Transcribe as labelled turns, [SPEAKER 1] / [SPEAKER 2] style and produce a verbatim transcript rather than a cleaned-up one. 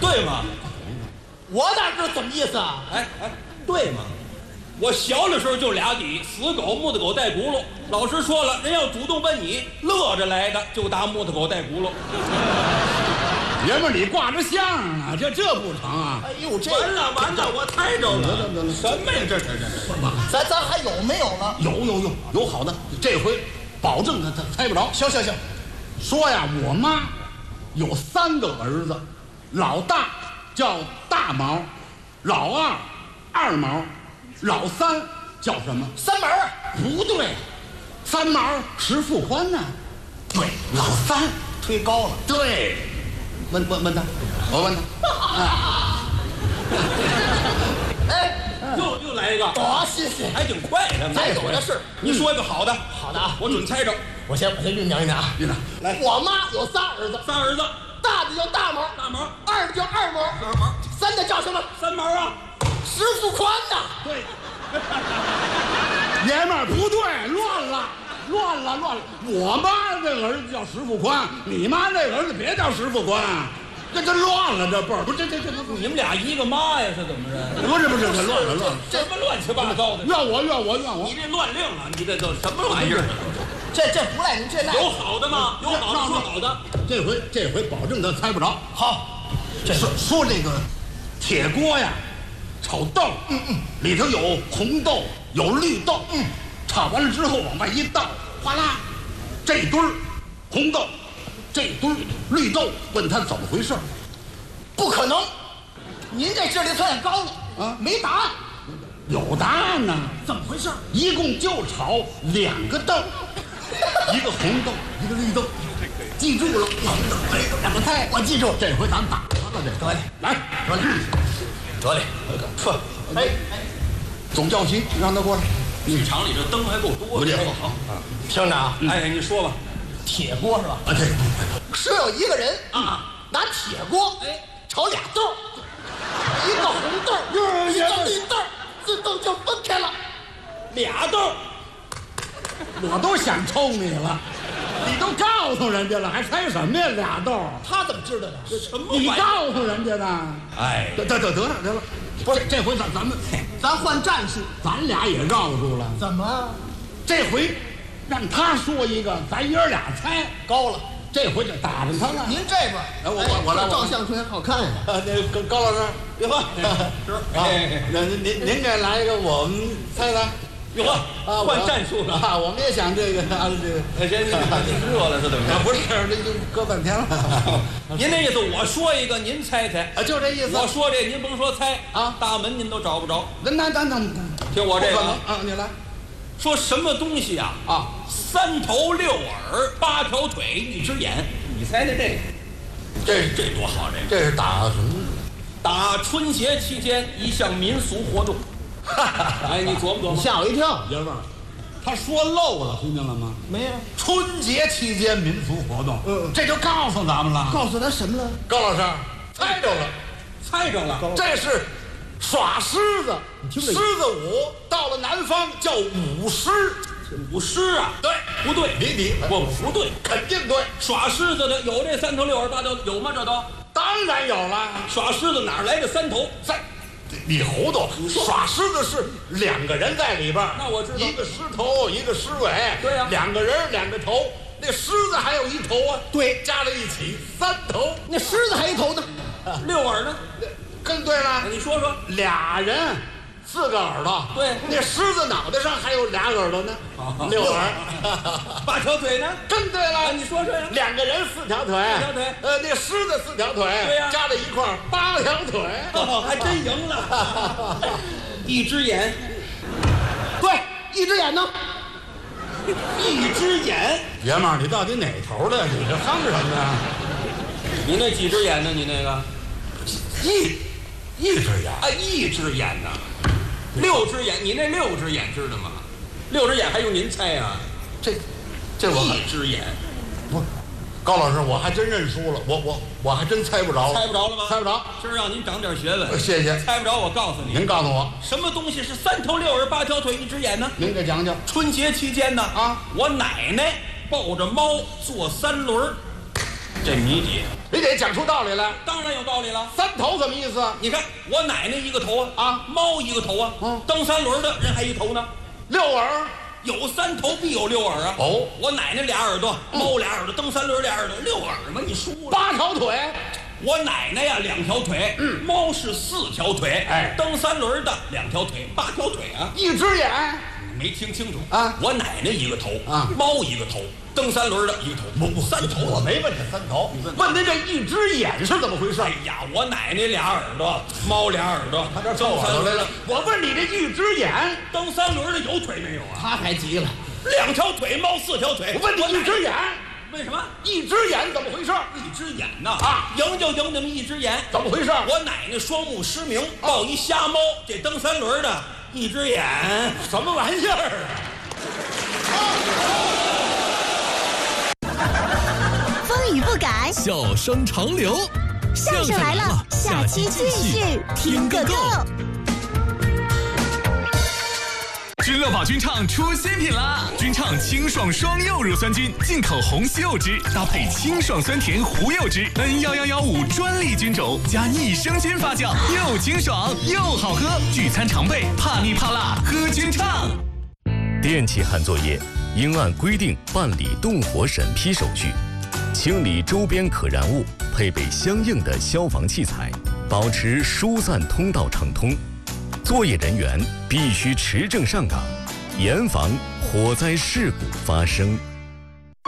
[SPEAKER 1] 对吗？
[SPEAKER 2] 我哪知道怎么意思啊？
[SPEAKER 1] 哎哎，对吗？我小的时候就俩底，死狗、木头狗带轱辘。老师说了，人要主动问你，乐着来的就打木头狗带轱辘。
[SPEAKER 3] 爷们儿，你挂着相呢，这这不成啊？
[SPEAKER 2] 哎呦，这
[SPEAKER 1] 完了完了，我猜着了，什么呀？这这这这，
[SPEAKER 2] 咱咱还有没有了？
[SPEAKER 3] 有有有有好的，这回保证他他猜不着。
[SPEAKER 2] 行行行，
[SPEAKER 3] 说呀，我妈有三个儿子，老大叫大毛，老二二毛，老三叫什么？
[SPEAKER 2] 三门儿
[SPEAKER 3] 不对，三毛石富宽呢？对，老三
[SPEAKER 2] 推高了。
[SPEAKER 3] 对，问问问他，我问他。
[SPEAKER 2] 哎，
[SPEAKER 1] 又又来一个，
[SPEAKER 2] 好，谢谢。
[SPEAKER 1] 还挺快的。
[SPEAKER 2] 咱有的是。
[SPEAKER 1] 你说一个好的，
[SPEAKER 2] 好的啊，
[SPEAKER 1] 我准猜着。
[SPEAKER 2] 我先我先酝酿酝酿啊。
[SPEAKER 3] 院长，
[SPEAKER 1] 来，
[SPEAKER 2] 我妈有仨儿子，
[SPEAKER 1] 仨儿子，
[SPEAKER 2] 大的叫大毛，
[SPEAKER 1] 大毛，
[SPEAKER 2] 二的叫二毛，
[SPEAKER 1] 二毛，
[SPEAKER 2] 三的叫什么？
[SPEAKER 1] 三毛啊。
[SPEAKER 2] 石富宽呐。
[SPEAKER 3] 对，爷们儿不对，乱了，乱了，乱了。我妈这个儿子叫石富宽，你妈那个儿子别叫石富宽，这这乱了，这辈儿不这这这不
[SPEAKER 1] 你们俩一个妈呀？是怎么着？
[SPEAKER 3] 不是不是，这乱了乱了。
[SPEAKER 1] 什么乱七八糟的？
[SPEAKER 3] 怨我怨我怨我
[SPEAKER 1] 你！这乱令了，你这都什么玩意儿？
[SPEAKER 2] 这这不赖您，这赖
[SPEAKER 1] 有好的吗？有好的说好的。
[SPEAKER 3] 这回这回保证他猜不着。
[SPEAKER 2] 好。这
[SPEAKER 3] 说说这个铁锅呀，炒豆，嗯嗯，里头有红豆，有绿豆，嗯，炒完了之后往外一倒，哗啦，这堆儿红豆，这堆儿绿豆，问他怎么回事？
[SPEAKER 2] 不可能，您这智力测验高了
[SPEAKER 3] 啊，
[SPEAKER 2] 没答案。
[SPEAKER 3] 有答案呢，
[SPEAKER 2] 怎么回事？
[SPEAKER 3] 一共就炒两个豆，一个红豆，一个绿豆，记住了，红豆绿豆两个菜，
[SPEAKER 2] 我记住。
[SPEAKER 3] 这回咱打他了，这
[SPEAKER 2] 得嘞，
[SPEAKER 3] 来，
[SPEAKER 2] 得嘞，得嘞，呵，哎哎，
[SPEAKER 3] 总教习让他过来。
[SPEAKER 1] 剧场里这灯还够多的。
[SPEAKER 3] 不见
[SPEAKER 1] 好，
[SPEAKER 2] 听着啊，
[SPEAKER 1] 哎，你说吧。
[SPEAKER 2] 铁锅是吧？
[SPEAKER 3] 啊，对，
[SPEAKER 2] 是有一个人啊，拿铁锅哎炒俩豆，一个红豆，一个绿豆，自动就分开了。
[SPEAKER 1] 俩豆，
[SPEAKER 3] 我都想抽你了，你都告诉人家了，还猜什么呀？俩豆，
[SPEAKER 2] 他怎么知道的？
[SPEAKER 1] 什么玩意儿？
[SPEAKER 3] 你告诉人家的。
[SPEAKER 1] 哎，
[SPEAKER 3] 得得得得了得了，不是这回咱咱们
[SPEAKER 2] 咱换战术。
[SPEAKER 3] 咱俩也绕住了，
[SPEAKER 2] 怎么
[SPEAKER 3] 这回让他说一个，咱爷儿俩猜。
[SPEAKER 2] 高了？
[SPEAKER 3] 这回就打着他了。
[SPEAKER 2] 您这边，
[SPEAKER 3] 哎我我我来我
[SPEAKER 2] 照相出来好看呀。
[SPEAKER 3] 啊，那高高老师，别喝。
[SPEAKER 1] 是
[SPEAKER 3] 啊，那您您您给来一个，我们猜猜。
[SPEAKER 1] 哟呵，换战术了。
[SPEAKER 3] 啊！我们也想这个啊，这个
[SPEAKER 1] 哎，先您热了是怎么着？
[SPEAKER 3] 啊，不是，这就搁半天了。
[SPEAKER 1] 您那意思，我说一个，您猜猜。
[SPEAKER 3] 啊，就这意思。
[SPEAKER 1] 我说这，您甭说猜
[SPEAKER 3] 啊，
[SPEAKER 1] 大门您都找不着。
[SPEAKER 3] 那那那那，
[SPEAKER 1] 听我这个
[SPEAKER 3] 啊，你来
[SPEAKER 1] 说什么东西啊？
[SPEAKER 3] 啊，
[SPEAKER 1] 三头六耳，八条腿，一只眼。你猜猜这个？
[SPEAKER 3] 这
[SPEAKER 1] 这多好！这个
[SPEAKER 3] 这是打什么？
[SPEAKER 1] 打春节期间一项民俗活动。哎，你琢磨琢磨。
[SPEAKER 2] 吓我一跳。
[SPEAKER 3] 爷们儿，他说漏了，听见了吗？
[SPEAKER 2] 没有。
[SPEAKER 3] 春节期间民俗活动，
[SPEAKER 2] 嗯，
[SPEAKER 3] 这就告诉咱们了。
[SPEAKER 2] 告诉他什么了？
[SPEAKER 3] 高老师，猜着了，
[SPEAKER 1] 猜着了。
[SPEAKER 3] 这是耍狮子，
[SPEAKER 2] 听着
[SPEAKER 3] 狮子舞，到了南方叫舞狮。
[SPEAKER 1] 舞狮啊？
[SPEAKER 3] 对，
[SPEAKER 1] 不对，
[SPEAKER 3] 你你
[SPEAKER 1] 不不对，
[SPEAKER 3] 肯定对，
[SPEAKER 1] 耍狮子的有这三头六耳八条，有吗？这都
[SPEAKER 3] 当然有了。
[SPEAKER 1] 耍狮子哪来的三头？
[SPEAKER 3] 在，你糊涂！耍狮子是两个人在里边，
[SPEAKER 1] 那我知道
[SPEAKER 3] 一个狮头，一个狮尾，
[SPEAKER 1] 对呀
[SPEAKER 3] 两个人两个头，那狮子还有一头啊，
[SPEAKER 2] 对，
[SPEAKER 3] 加在一起三头，
[SPEAKER 2] 那狮子还一头呢。
[SPEAKER 1] 六耳呢？
[SPEAKER 3] 更对了，
[SPEAKER 1] 你说说。
[SPEAKER 3] 俩人四个耳朵，
[SPEAKER 1] 对，
[SPEAKER 3] 那狮子脑袋上还有俩耳朵呢，六耳，
[SPEAKER 1] 八条腿呢？
[SPEAKER 3] 更对了，
[SPEAKER 1] 你说说呀。
[SPEAKER 3] 两个人四条腿，
[SPEAKER 1] 四条腿，
[SPEAKER 3] 呃，那狮子四条腿，
[SPEAKER 1] 对呀，
[SPEAKER 3] 加在一块儿八条腿，
[SPEAKER 1] 哦，还真赢了。一只眼，
[SPEAKER 2] 对，一只眼呢？
[SPEAKER 1] 一只眼。
[SPEAKER 3] 爷们儿，你到底哪头的？你这哼什么呀？
[SPEAKER 1] 你那几只眼呢？你那个
[SPEAKER 3] 一一只眼
[SPEAKER 1] 啊，一只眼呢？六只眼，你那六只眼知道吗？六只眼还用您猜呀？
[SPEAKER 3] 这这我
[SPEAKER 1] 一只眼，
[SPEAKER 3] 不是高老师，我还真认输了，我我我还真猜不着，
[SPEAKER 1] 猜不着了吗？
[SPEAKER 3] 猜不着，
[SPEAKER 1] 今儿让您长点学问。
[SPEAKER 3] 谢谢。
[SPEAKER 1] 猜不着，我告诉你，
[SPEAKER 3] 您告诉我，
[SPEAKER 1] 什么东西是三头六耳八条腿一只眼呢？
[SPEAKER 3] 您给讲讲。
[SPEAKER 1] 春节期间呢，
[SPEAKER 3] 啊，
[SPEAKER 1] 我奶奶抱着猫坐三轮儿， 这谜底，
[SPEAKER 2] 你得讲出道理来。
[SPEAKER 1] 当然有道理了。
[SPEAKER 2] 三头什么意思？
[SPEAKER 1] 你看我奶奶一个头啊，
[SPEAKER 2] 啊，
[SPEAKER 1] 猫一个头啊，
[SPEAKER 2] 嗯，
[SPEAKER 1] 蹬三轮的人还一头呢。
[SPEAKER 2] 六耳，
[SPEAKER 1] 有三头必有六耳啊。
[SPEAKER 2] 哦，
[SPEAKER 1] 我奶奶俩耳朵，猫俩耳朵，蹬三轮俩耳朵，六耳嘛，你输了。
[SPEAKER 2] 八条腿，
[SPEAKER 1] 我奶奶呀两条腿，嗯，猫是四条腿，
[SPEAKER 2] 哎，
[SPEAKER 1] 蹬三轮的两条腿，八条腿啊。
[SPEAKER 2] 一只眼，
[SPEAKER 1] 没听清楚
[SPEAKER 2] 啊！
[SPEAKER 1] 我奶奶一个头
[SPEAKER 2] 啊，
[SPEAKER 1] 猫一个头，蹬三轮的一个头，不不，三头。
[SPEAKER 2] 我没问他三头，问您这一只眼是怎么回事？
[SPEAKER 1] 哎呀，我奶奶俩耳朵，猫俩耳朵，
[SPEAKER 2] 他这凑耳朵来了。我问你这一只眼，
[SPEAKER 1] 蹬三轮的有腿没有啊？
[SPEAKER 2] 他还急了，
[SPEAKER 1] 两条腿，猫四条腿。
[SPEAKER 2] 我问你一只眼，
[SPEAKER 1] 为什么？
[SPEAKER 2] 一只眼怎么回事？
[SPEAKER 1] 一只眼呐
[SPEAKER 2] 啊，
[SPEAKER 1] 赢就赢那么一只眼，
[SPEAKER 2] 怎么回事？
[SPEAKER 1] 我奶奶双目失明，抱一瞎猫，这蹬三轮的一只眼，
[SPEAKER 2] 什么玩意儿啊？
[SPEAKER 4] 风雨不改，
[SPEAKER 5] 笑声长流。
[SPEAKER 4] 相声来了，下期继续听个够。
[SPEAKER 5] 君乐宝君畅出新品啦！君畅清爽双柚乳酸菌，进口红西柚汁，搭配清爽酸甜胡柚汁 ，N 一一一五专利菌种，加益生菌发酵，又清爽又好喝。聚餐常备，怕腻怕辣，喝君畅。
[SPEAKER 6] 电气焊作业应按规定办理动火审批手续，清理周边可燃物，配备相应的消防器材，保持疏散通道畅通。作业人员必须持证上岗，严防火灾事故发生。